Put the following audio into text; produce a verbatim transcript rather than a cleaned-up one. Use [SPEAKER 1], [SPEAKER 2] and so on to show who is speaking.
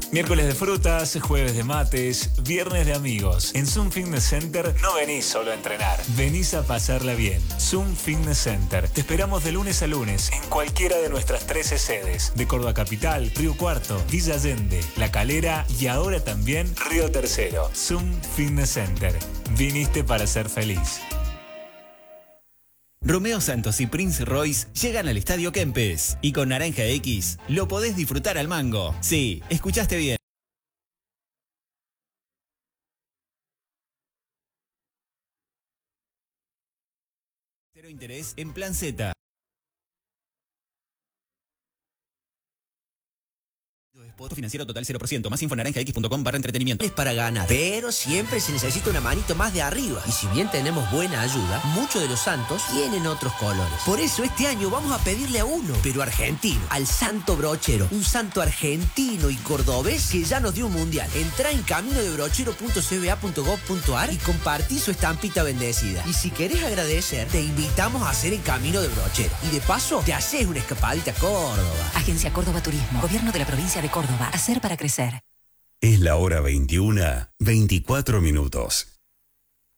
[SPEAKER 1] Miércoles de frutas, jueves de mates, viernes de amigos. En Zoom Fitness Center no venís solo a entrenar, venís a pasarla bien. Zoom Fitness Center. Te esperamos de lunes a lunes en cualquiera de nuestras trece sedes. De Córdoba Capital, Río Cuarto, Villa Allende, La Calera y ahora también Río Tercero. Zoom Fitness Center. Viniste para ser feliz.
[SPEAKER 2] Romeo Santos y Prince Royce llegan al Estadio Kempes y con Naranja X lo podés disfrutar al mango. Sí, escuchaste bien. Cero interés en Plan Z. Voto financiero total cero por ciento. Más info naranja x punto com barra entretenimiento.
[SPEAKER 3] Es para ganar, pero siempre se necesita una manito más de arriba. Y si bien tenemos buena ayuda, muchos de los santos tienen otros colores. Por eso este año vamos a pedirle a uno, pero argentino, al Santo Brochero. Un santo argentino y cordobés que ya nos dio un mundial. Entrá en camino de brochero punto c b a punto gov punto a r y compartí su estampita bendecida. Y si querés agradecer, te invitamos a hacer el Camino de Brochero. Y de paso, te haces una escapadita a Córdoba.
[SPEAKER 4] Agencia Córdoba Turismo, Gobierno de la Provincia de Córdoba. Hacer para crecer.
[SPEAKER 5] Es la hora veintiuna, veinticuatro minutos.